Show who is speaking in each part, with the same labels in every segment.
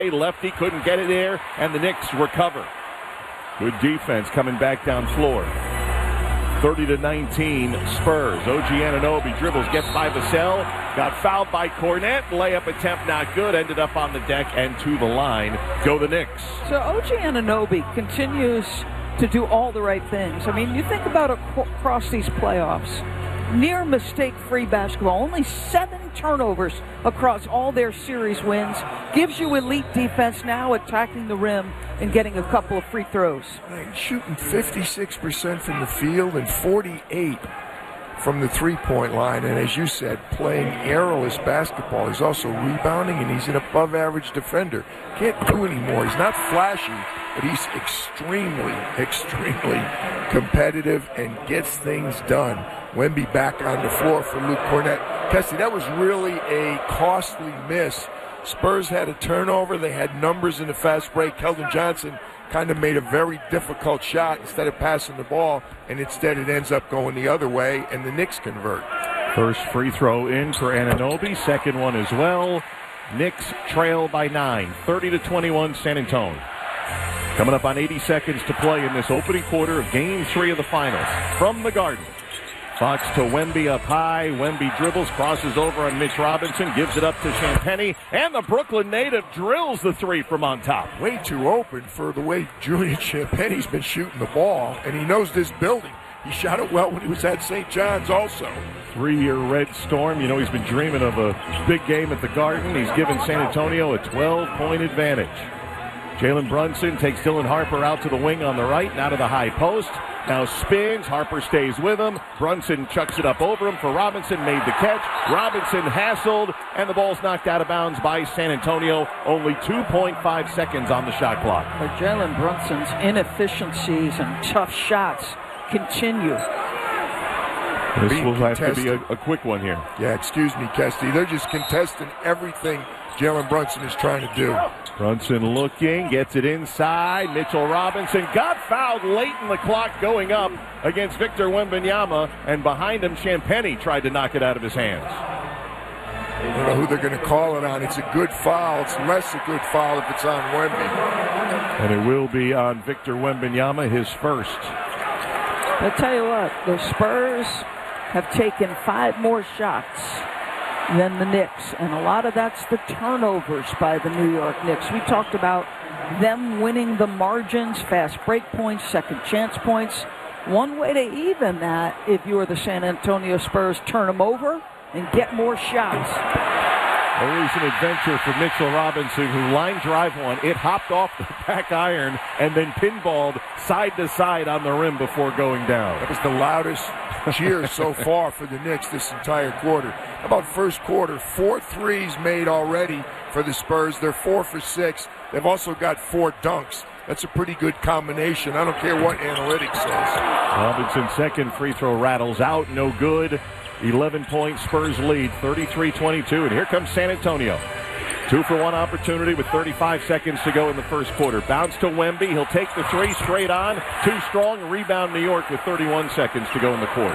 Speaker 1: Lefty couldn't get it there, and the Knicks recover. Good defense coming back down floor. 30-19 Spurs. OG Anunoby dribbles, gets by Vassell, got fouled by Cornette. Layup attempt not good, ended up on the deck and to the line. Go the Knicks.
Speaker 2: So OG Anunoby continues to do all the right things. I mean, you think about across these playoffs, near mistake-free basketball, only 7 turnovers across all their series wins, gives you elite defense, now attacking the rim and getting a couple of free throws.
Speaker 3: Shooting 56% from the field and 48 from the three-point line, and as you said, playing airless basketball. He's also rebounding, and he's an above-average defender. Can't do any more. He's not flashy, but he's extremely, extremely competitive and gets things done. Wemby back on the floor for Luke Cornette. Kessie, that was really a costly miss. Spurs had a turnover. They had numbers in the fast break. Keldon Johnson kind of made a very difficult shot instead of passing the ball, and instead it ends up going the other way, and the Knicks convert.
Speaker 1: First free throw in for Anunoby. Second one as well. Knicks trail by 9, 30-21 San Antonio. Coming up on 80 seconds to play in this opening quarter of Game 3 of the Finals. From the Garden. Fox to Wemby up high. Wemby dribbles, crosses over on Mitch Robinson, gives it up to Champagnie, and the Brooklyn native drills the three from on top.
Speaker 3: Way too open for the way Julian Champagnie's been shooting the ball, and he knows this building. He shot it well when he was at St. John's also.
Speaker 1: 3-year Red Storm. You know, he's been dreaming of a big game at the Garden. He's given San Antonio a 12-point advantage. Jalen Brunson takes Dylan Harper out to the wing on the right, now to the high post. Now spins, Harper stays with him. Brunson chucks it up over him for Robinson, made the catch. Robinson hassled, and the ball's knocked out of bounds by San Antonio. Only 2.5 seconds on the shot clock.
Speaker 2: But Jalen Brunson's inefficiencies and tough shots continue.
Speaker 1: This will have to be a quick one here.
Speaker 3: Yeah, excuse me, Kesty. They're just contesting everything Jalen Brunson is trying to do.
Speaker 1: Brunson looking, gets it inside. Mitchell Robinson got fouled late in the clock going up against Victor Wembanyama, and behind him, Champagnie tried to knock it out of his hands.
Speaker 3: I don't know who they're going to call it on. It's a good foul. It's less a good foul if it's on Wemby.
Speaker 1: And it will be on Victor Wembanyama, his first.
Speaker 2: I'll tell you what, the Spurs have taken 5 more shots than the Knicks, and a lot of that's the turnovers by the New York Knicks. We talked about them winning the margins, fast break points, second chance points. One way to even that, if you are the San Antonio Spurs, turn them over and get more shots.
Speaker 1: Always an adventure for Mitchell Robinson, who line drive one. It hopped off the back iron and then pinballed side to side on the rim before going down.
Speaker 3: That was the loudest cheer so far for the Knicks this entire quarter. How about first quarter? 4 threes made already for the Spurs. They're 4 for 6. They've also got 4 dunks. That's a pretty good combination. I don't care what analytics says.
Speaker 1: Robinson's second free throw rattles out. No good. 11-point Spurs lead, 33-22. And here comes San Antonio. 2-for-1 opportunity with 35 seconds to go in the first quarter. Bounce to Wemby. He'll take the 3 straight on. Too strong. Rebound New York with 31 seconds to go in the quarter.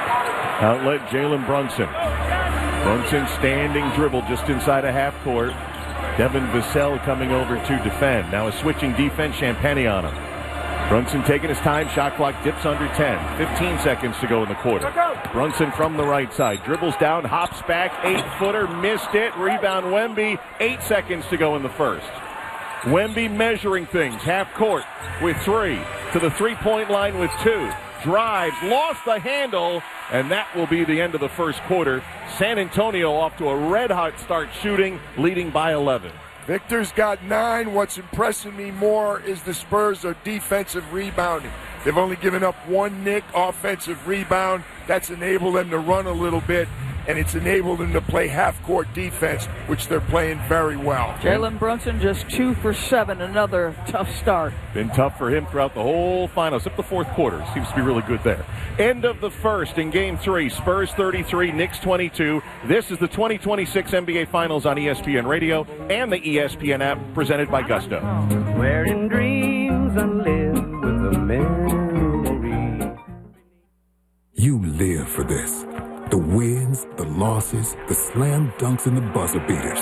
Speaker 1: Outlet Jalen Brunson. Brunson standing dribble just inside a half court. Devin Vassell coming over to defend. Now a switching defense, Champagnie on him. Brunson taking his time. Shot clock dips under 10. 15 seconds to go in the quarter. Brunson from the right side. Dribbles down, hops back. 8-footer, missed it. Rebound Wemby. 8 seconds to go in the first. Wemby measuring things. Half court with 3. To the three-point line with 2. Drives, lost the handle, and that will be the end of the first quarter. San Antonio off to a red-hot start shooting, leading by 11.
Speaker 3: Victor's got 9. What's impressing me more is the Spurs are defensive rebounding. They've only given up 1 Knick offensive rebound. That's enabled them to run a little bit, and it's enabled them to play half-court defense, which they're playing very well.
Speaker 2: Jalen Brunson just 2 for 7, another tough start.
Speaker 1: Been tough for him throughout the whole finals, except the fourth quarter. Seems to be really good there. End of the first in Game 3. Spurs 33, Knicks 22. This is the 2026 NBA Finals on ESPN Radio and the ESPN app, presented by Gusto.
Speaker 4: Where in dreams I live with a memory.
Speaker 5: You live for this. The wins, the losses, the slam dunks, and the buzzer beaters.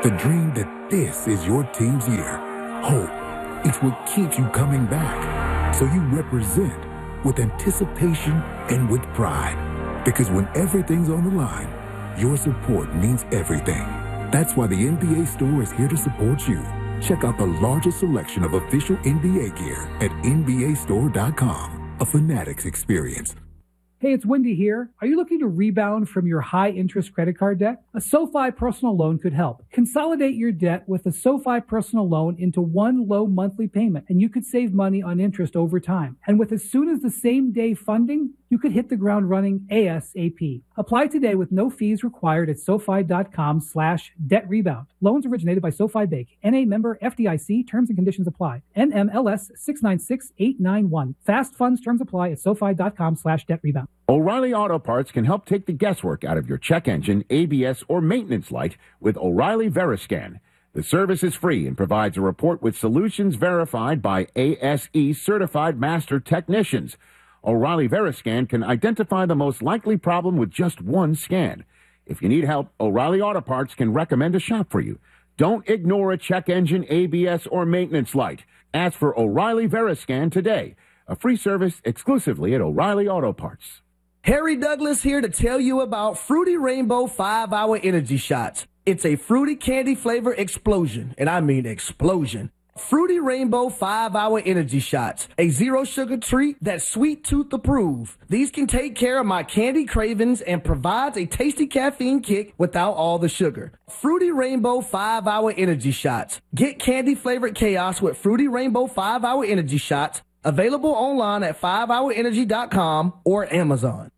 Speaker 5: The dream that this is your team's year. Hope. It's what keeps you coming back. So you represent with anticipation and with pride. Because when everything's on the line, your support means everything. That's why the NBA Store is here to support you. Check out the largest selection of official NBA gear at NBAstore.com. A Fanatics experience.
Speaker 6: Hey, it's Wendy here. Are you looking to rebound from your high-interest credit card debt? A SoFi personal loan could help. Consolidate your debt with a SoFi personal loan into one low monthly payment, and you could save money on interest over time. And with as soon as the same day funding, you could hit the ground running ASAP. Apply today with no fees required at SoFi.com/debt rebound. Loans originated by SoFi Bank. NA member FDIC. Terms and conditions apply. NMLS 696891. Fast funds terms apply at SoFi.com/debt rebound.
Speaker 7: O'Reilly Auto Parts can help take the guesswork out of your check engine, ABS, or maintenance light with O'Reilly Veriscan. The service is free and provides a report with solutions verified by ASE certified master technicians. O'Reilly Veriscan can identify the most likely problem with just one scan. If you need help, O'Reilly Auto Parts can recommend a shop for you. Don't ignore a check engine, ABS, or maintenance light. Ask for O'Reilly Veriscan today. A free service exclusively at O'Reilly Auto Parts.
Speaker 8: Harry Douglas here to tell you about Fruity Rainbow 5-Hour Energy Shots. It's a fruity candy flavor explosion, and I mean explosion. Fruity Rainbow 5-Hour Energy Shots, a zero-sugar treat that's sweet tooth approved. These can take care of my candy cravings and provides a tasty caffeine kick without all the sugar. Fruity Rainbow 5-Hour Energy Shots. Get candy-flavored chaos with Fruity Rainbow 5-Hour Energy Shots, available online at 5hourenergy.com or Amazon.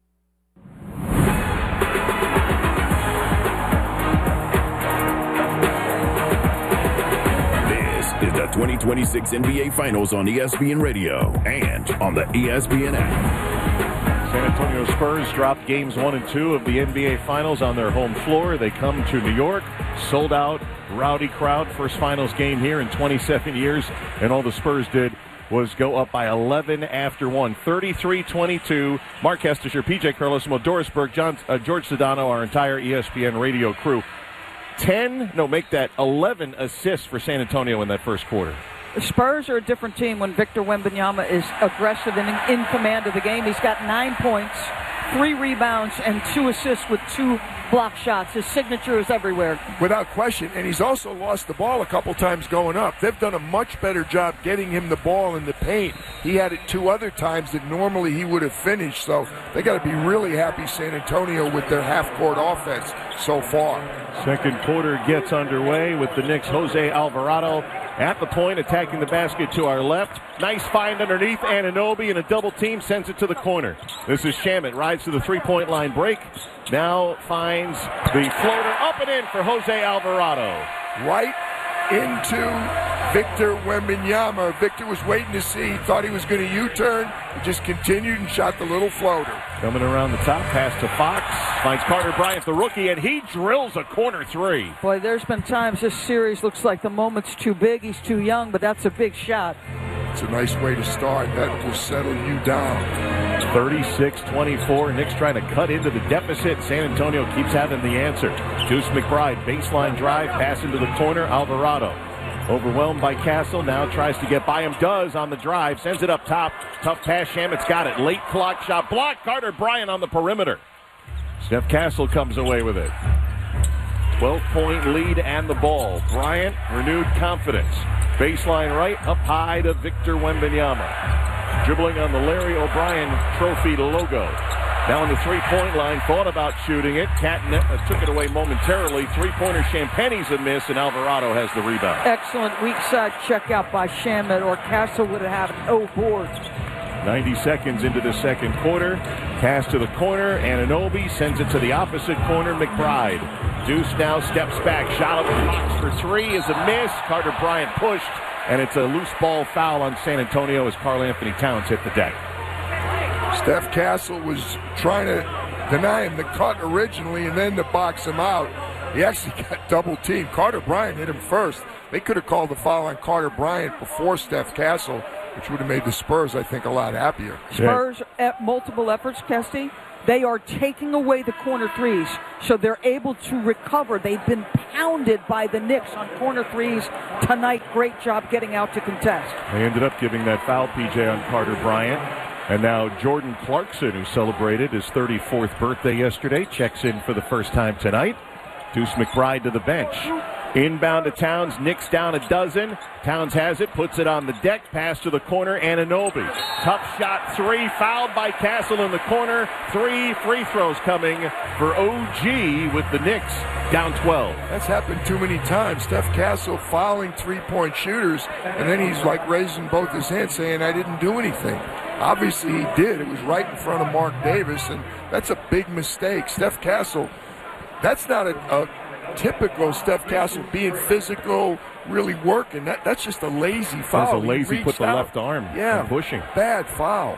Speaker 9: Is the 2026 NBA Finals on ESPN Radio and on the ESPN app.
Speaker 1: San Antonio Spurs dropped games 1 and 2 of the NBA Finals on their home floor. They come to New York, sold out, rowdy crowd, first Finals game here in 27 years, and all the Spurs did was go up by 11 after 1, 33-22. Mark Hestisher, PJ Carlosimo, Doris Burke, George Sedano, our entire ESPN radio crew. 11 assists for San Antonio in that first quarter.
Speaker 2: The Spurs are a different team when Victor Wembanyama is aggressive and in command of the game. He's got 9 points, 3 rebounds, and 2 assists with 2 block shots. His signature is everywhere.
Speaker 3: Without question, and he's also lost the ball a couple times going up. They've done a much better job getting him the ball in the paint. He had it 2 other times that normally he would have finished, so they got to be really happy, San Antonio, with their half-court offense so far.
Speaker 1: Second quarter gets underway with the Knicks' Jose Alvarado at the point, attacking the basket to our left. Nice find underneath. Anunoby in a double team sends it to the corner. This is Shamet, rides to the three-point line break. Now finds the floater up and in for Jose Alvarado.
Speaker 3: Right into Victor Wembanyama. Victor was waiting to see, thought he was going to U-turn. He just continued and shot the little floater.
Speaker 1: Coming around the top, pass to Fox. Finds Carter Bryant, the rookie, and he drills a corner 3.
Speaker 2: Boy, there's been times this series looks like the moment's too big. He's too young, but that's a big shot.
Speaker 3: It's a nice way to start. That will settle you down.
Speaker 1: 36-24. Knicks trying to cut into the deficit. San Antonio keeps having the answer. Deuce McBride, baseline drive, pass into the corner. Alvarado overwhelmed by Castle. Now tries to get by him. Does on the drive. Sends it up top. Tough pass. Shamet's got it. Late clock shot. Blocked. Carter Bryant on the perimeter. Steph Castle comes away with it. 12-point lead and the ball. Bryant, renewed confidence. Baseline right, up high to Victor Wembanyama. Dribbling on the Larry O'Brien trophy logo. Now on the three-point line, thought about shooting it. Catton took it away momentarily. Three-pointer Champagne's a miss, and Alvarado has the rebound.
Speaker 2: Excellent weak side checkout by Shamet, or Castle would have had no boards.
Speaker 1: 90 seconds into the second quarter. Pass to the corner. Anunoby sends it to the opposite corner. McBride. Deuce now steps back. Shot up the box for 3 is a miss. Carter Bryant pushed, and it's a loose ball foul on San Antonio as Karl Anthony Towns hit the deck.
Speaker 3: Steph Castle was trying to deny him the cut originally and then to box him out. He actually got double teamed. Carter Bryant hit him first. They could have called the foul on Carter Bryant before Steph Castle, which would have made the Spurs, I think, a lot happier.
Speaker 2: Spurs at multiple efforts, Kesty. They are taking away the corner threes, so they're able to recover. They've been pounded by the Knicks on corner threes tonight. Great job getting out to contest.
Speaker 1: They ended up giving that foul, PJ, on Carter Bryant. And now Jordan Clarkson, who celebrated his 34th birthday yesterday, checks in for the first time tonight. Deuce McBride to the bench. Inbound to Towns. Knicks down a dozen. Towns has it, puts it on the deck. Pass to the corner. Anunoby. Tough shot, three. Fouled by Castle in the corner. 3 free throws coming for OG with the Knicks down 12.
Speaker 3: That's happened too many times. Steph Castle fouling three-point shooters, and then he's like raising both his hands saying, I didn't do anything. Obviously he did. It was right in front of Mark Davis, and that's a big mistake. Steph Castle, that's not a typical Steph Castle being physical, really working. That's just a lazy foul.
Speaker 1: That's a lazy put the left arm and pushing.
Speaker 3: Bad foul.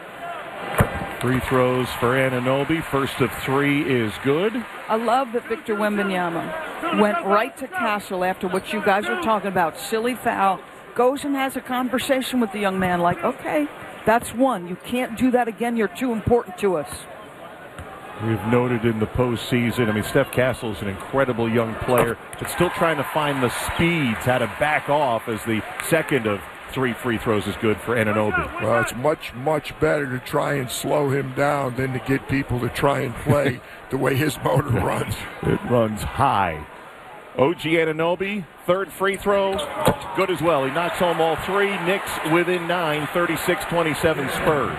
Speaker 1: Free throws for Anunoby. First of 3 is good.
Speaker 2: I love that Victor Wembanyama went right to Castle after what you guys were talking about. Silly foul. Goes and has a conversation with the young man like, okay, that's one. You can't do that again. You're too important to us.
Speaker 1: We've noted in the postseason, Steph Castle is an incredible young player, but still trying to find the speeds, how to back off as the second of 3 free throws is good for Anunoby.
Speaker 3: Well, it's much, much better to try and slow him down than to get people to try and play the way his motor runs.
Speaker 1: It runs high. OG Anunoby, third free throw, good as well. He knocks home all 3. Knicks within 9, 36-27 Spurs.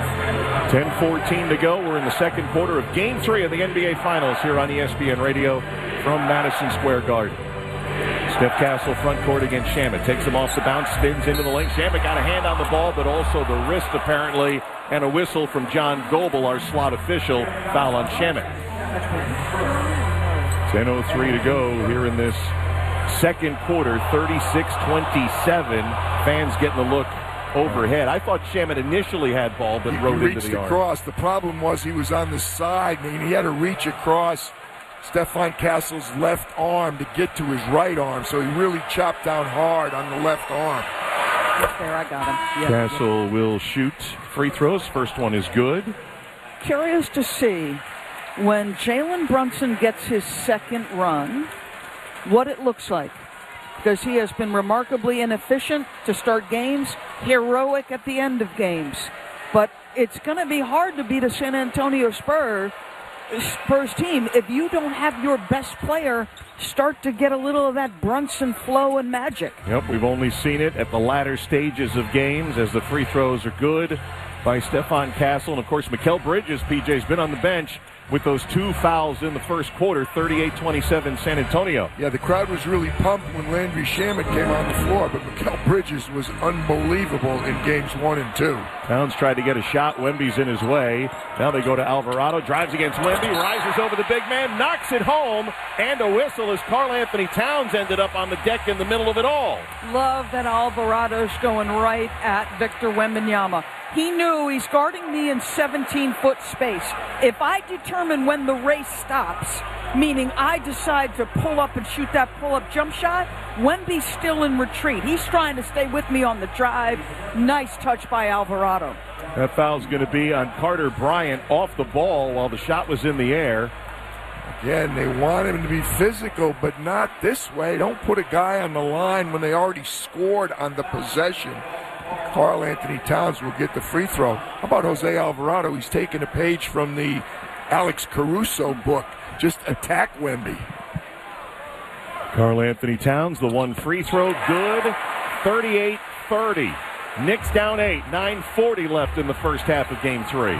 Speaker 1: 10:14 to go. We're in the second quarter of Game 3 of the NBA Finals here on ESPN Radio from Madison Square Garden. Steph Castle front court against Shamet. Takes him off the bounce, spins into the lane. Shamet got a hand on the ball, but also the wrist apparently, and a whistle from John Goebel, our slot official. Foul on Shamet. 10:03 to go here in this second quarter. 36-27. Fans getting a look overhead. I thought Shamet initially had ball, but rode into the arm.
Speaker 3: Across. The problem was he was on the side, and he had to reach across Stephon Castle's left arm to get to his right arm, so he really chopped down hard on the left arm.
Speaker 2: Yes, there, I got him. Yep,
Speaker 1: Castle will shoot free throws. First one is good.
Speaker 2: Curious to see when Jalen Brunson gets his second run, what it looks like. Because he has been remarkably inefficient to start games, heroic at the end of games. But it's going to be hard to beat a San Antonio Spurs team if you don't have your best player start to get a little of that Brunson flow and magic.
Speaker 1: Yep, we've only seen it at the latter stages of games as the free throws are good by Stephon Castle. And, of course, Mikal Bridges, PJ's been on the bench with those 2 fouls in the first quarter, 38-27 San Antonio.
Speaker 3: Yeah, the crowd was really pumped when Landry Shamet came on the floor, but Mikal Bridges was unbelievable in games 1 and 2.
Speaker 1: Towns tried to get a shot. Wemby's in his way. Now they go to Alvarado. Drives against Wemby. Rises over the big man. Knocks it home. And a whistle as Karl-Anthony Towns ended up on the deck in the middle of it all.
Speaker 2: Love that Alvarado's going right at Victor Wembanyama. He knew he's guarding me in 17-foot space. If I determine when the race stops, meaning I decide to pull up and shoot that pull-up jump shot, Wemby's still in retreat. He's trying to stay with me on the drive. Nice touch by Alvarado.
Speaker 1: That foul's going to be on Carter Bryant off the ball while the shot was in the air.
Speaker 3: Again, they want him to be physical, but not this way. Don't put a guy on the line when they already scored on the possession. Karl-Anthony Towns will get the free throw. How about Jose Alvarado? He's taking a page from the Alex Caruso book. Just attack Wemby.
Speaker 1: Karl-Anthony Towns, the 1 free throw, good. 38-30. Knicks down 8. 9:40 left in the first half of Game 3.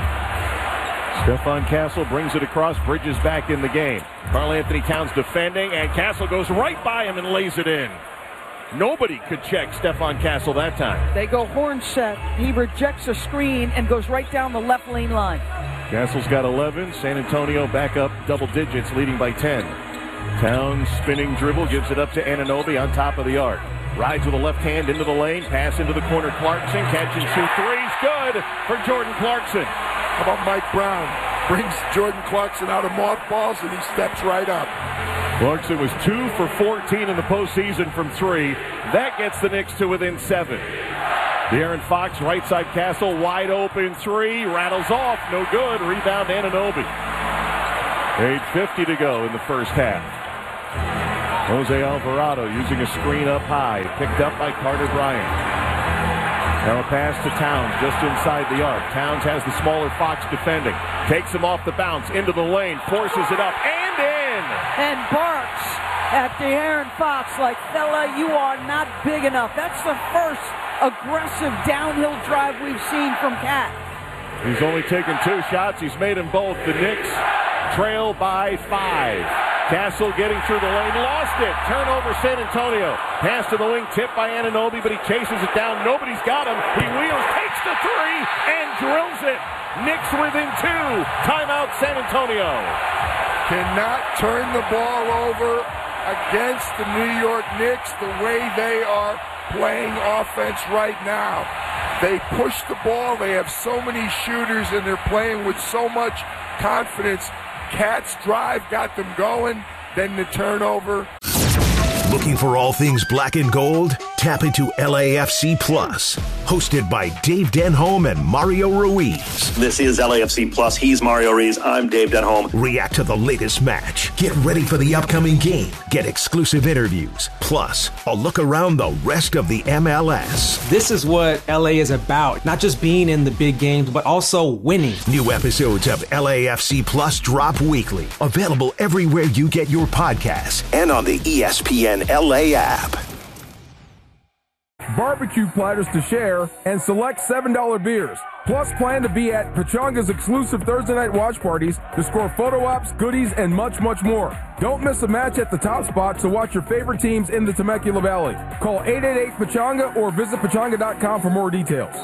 Speaker 1: Stephon Castle brings it across. Bridges back in the game. Karl-Anthony Towns defending, and Castle goes right by him and lays it in. Nobody could check Stephon Castle that time.
Speaker 2: They go horn set. He rejects a screen and goes right down the left lane line.
Speaker 1: Castle's got 11. San Antonio back up double digits, leading by 10. Towns spinning dribble, gives it up to Anunoby on top of the arc. Rides with the left hand into the lane, pass into the corner. Clarkson, catch and shoot threes. Good for Jordan Clarkson.
Speaker 3: How about Mike Brown? Brings Jordan Clarkson out of mothballs, and he steps right up.
Speaker 1: Clarkson was 2 for 14 in the postseason from 3. That gets the Knicks to within 7. De'Aaron Fox, right side Castle, wide open three, rattles off, no good. Rebound Anunoby. 8:50 to go in the first half. Jose Alvarado using a screen up high, picked up by Carter Bryant. Now a pass to Towns just inside the arc. Towns has the smaller Fox defending. Takes him off the bounce into the lane, forces it up and in.
Speaker 2: And barks at De'Aaron Fox like, fella, you are not big enough. That's the first aggressive downhill drive we've seen from Cat.
Speaker 1: He's only taken 2 shots. He's made them both. The Knicks trail by 5. Castle getting through the lane, lost it. Turnover San Antonio. Pass to the wing, tipped by Anunoby, but he chases it down. Nobody's got him. He wheels, takes the 3, and drills it. Knicks within 2. Timeout San Antonio.
Speaker 3: Cannot turn the ball over against the New York Knicks the way they are playing offense right now. They push the ball. They have so many shooters, and they're playing with so much confidence. Cat's drive got them going, then the turnover.
Speaker 10: Looking for all things black and gold? Tap into LAFC Plus, hosted by Dave Denholm and Mario Ruiz.
Speaker 11: This is LAFC Plus. He's Mario Ruiz. I'm Dave Denholm.
Speaker 10: React to the latest match. Get ready for the upcoming game. Get exclusive interviews. Plus, a look around the rest of the MLS.
Speaker 12: This is what LA is about. Not just being in the big games, but also winning.
Speaker 10: New episodes of LAFC Plus drop weekly. Available everywhere you get your podcasts and on the ESPN LA app.
Speaker 13: Barbecue platters to share, and select $7 beers. Plus, plan to be at Pachanga's exclusive Thursday night watch parties to score photo ops, goodies, and much, much more. Don't miss a match at the top spot to watch your favorite teams in the Temecula Valley. Call 888-PACHANGA or visit pachanga.com for more details.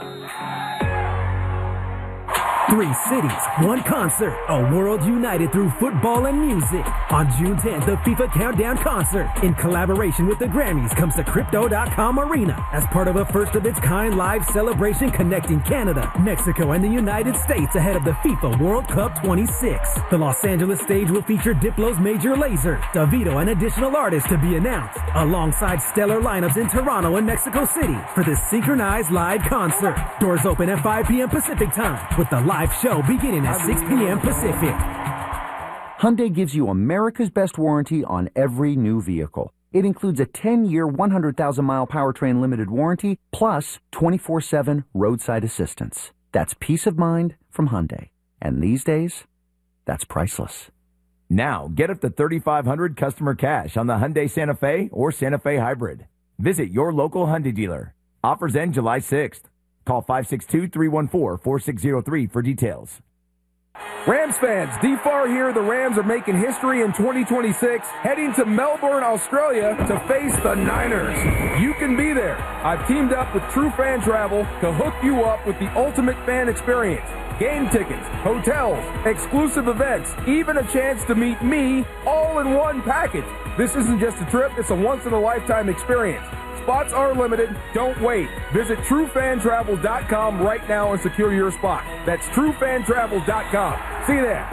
Speaker 14: 3 cities, 1 concert, a world united through football and music. On June 10th, the FIFA Countdown Concert, in collaboration with the Grammys, comes to Crypto.com Arena as part of a first-of-its-kind live celebration connecting Canada, Mexico, and the United States ahead of the FIFA World Cup 26. The Los Angeles stage will feature Diplo's Major Lazer, Davido, and additional artists to be announced, alongside stellar lineups in Toronto and Mexico City for this synchronized live concert. Doors open at 5 p.m. Pacific time, with the live show beginning at 6 p.m. Pacific.
Speaker 15: Hyundai gives you America's best warranty on every new vehicle. It includes a 10-year, 100,000-mile powertrain limited warranty, plus 24/7 roadside assistance. That's peace of mind from Hyundai. And these days, that's priceless.
Speaker 16: Now, get up to $3,500 customer cash on the Hyundai Santa Fe or Santa Fe Hybrid. Visit your local Hyundai dealer. Offers end July 6th. Call 562-314-4603 for details.
Speaker 13: Rams fans, DFAR here. The Rams are making history in 2026, heading to Melbourne, Australia to face the Niners. You can be there. I've teamed up with True Fan Travel to hook you up with the ultimate fan experience. Game tickets, hotels, exclusive events, even a chance to meet me all in one package. This isn't just a trip, it's a once-in-a-lifetime experience. Spots are limited. Don't wait. Visit TrueFanTravel.com right now and secure your spot. That's TrueFanTravel.com. See you there.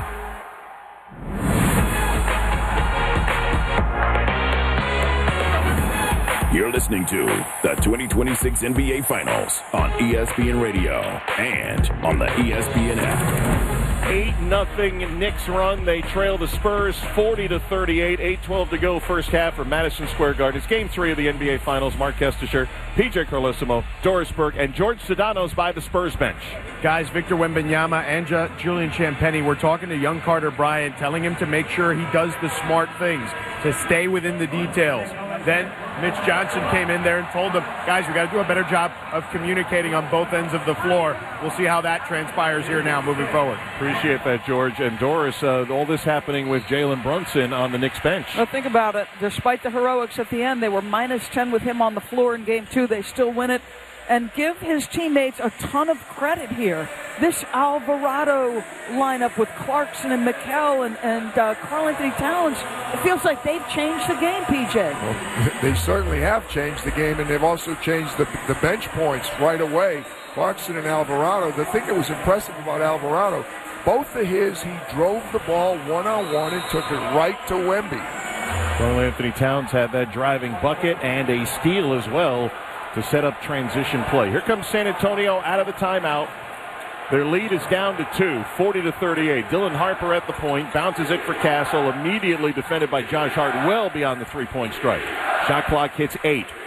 Speaker 9: You're listening to the 2026 NBA Finals on ESPN Radio and on the ESPN app.
Speaker 1: 8-0 Knicks run. They trail the Spurs 40-38. 8:12 to go first half for Madison Square Garden. It's Game 3 of the NBA Finals. Mark Kestisher, PJ Carlesimo, Doris Burke, and George Sedano's by the Spurs bench.
Speaker 17: Guys, Victor Wembanyama and Julian Champagnie were talking to young Carter Bryant, telling him to make sure he does the smart things, to stay within the details. Then Mitch Johnson came in there and told them, guys, we got to do a better job of communicating on both ends of the floor. We'll see how that transpires here now moving forward.
Speaker 1: Appreciate that, George. And Doris, all this happening with Jalen Brunson on the Knicks bench.
Speaker 2: Well, think about it. Despite the heroics at the end, they were minus 10 with him on the floor in Game 2. They still win it. And give his teammates a ton of credit here. This Alvarado lineup with Clarkson and Mikal and Karl-Anthony Towns, it feels like they've changed the game, PJ.
Speaker 3: Well, they certainly have changed the game, and they've also changed the bench points right away. Clarkson and Alvarado, the thing that was impressive about Alvarado, both of his, he drove the ball one-on-one and took it right to Wemby.
Speaker 1: Karl-Anthony Towns had that driving bucket and a steal as well to set up transition play. Here comes San Antonio out of the timeout. Their lead is down to 2, 40-38. Dylan Harper at the point, bounces it for Castle, immediately defended by Josh Hart, well beyond the three-point strike. Shot clock hits 8.